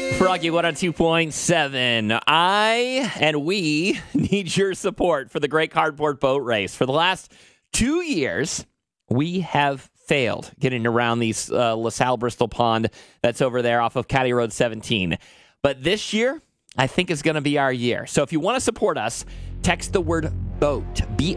Froggy 102.7. I and we need your support for the Great Cardboard Boat Race. For the last 2 years, we have failed getting around these LaSalle Bristol Pond that's over there off of Caddy Road 17. But this year, I think is going to be our year. So if you want to support us, text the word BOAT,